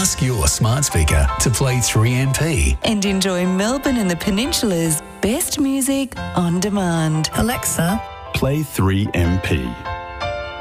Ask your smart speaker to play 3MP. And enjoy Melbourne and the Peninsula's best music on demand. Alexa, Play 3MP.